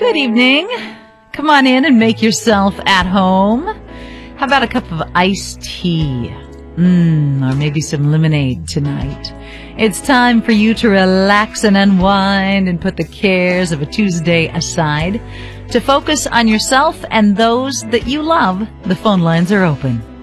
Good evening. Come on in and make yourself at home. How about a cup of iced tea? Or maybe some lemonade tonight. It's time for you to relax and unwind and put the cares of a Tuesday aside to focus on yourself and those that you love. The phone lines are open.